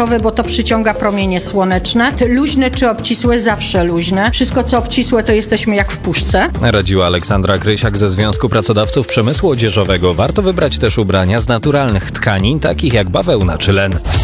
matowe, bo to przyciąga promienie słoneczne. Luźne czy obcisłe? Zawsze luźne. Wszystko co obcisłe to jesteśmy jak w puszce. Radziła Aleksandra Krysiak ze Związku Pracodawców Przemysłu Odzieżowego. Warto wybrać też ubrania z naturalnych tkanin, takich jak bawełna czy len.